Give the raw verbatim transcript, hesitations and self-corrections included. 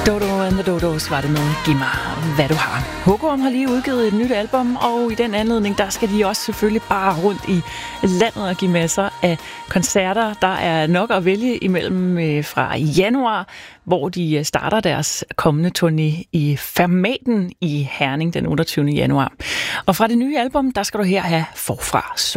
Dodo and the Dodos var det med Giv mig, hvad du har. Hukum har lige udgivet et nyt album, og i den anledning, der skal de også selvfølgelig bare rundt i landet og give masser af koncerter. Der er nok at vælge imellem fra januar, hvor de starter deres kommende turné i Fermaten i Herning den otteogtyvende januar. Og fra det nye album, der skal du her have Forfra.